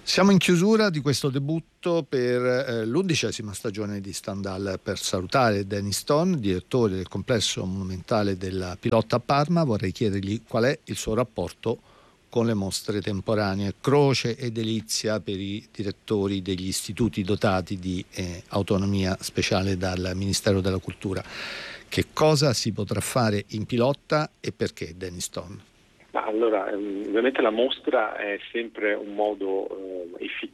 Siamo in chiusura di questo debutto per l'11ª stagione di Stendhal. Per salutare Danny Stone, direttore del complesso monumentale della Pilotta a Parma, vorrei chiedergli qual è il suo rapporto con le mostre temporanee, croce e delizia per i direttori degli istituti dotati di autonomia speciale dal Ministero della Cultura. Che cosa si potrà fare in Pilotta e perché, Danny Stone? Ma allora, ovviamente la mostra è sempre un modo efficace